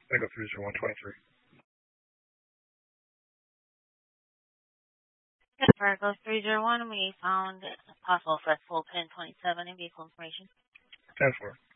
Echo 30123. Virgo 301, we found possible flexible pin 27 in vehicle information. 10-4.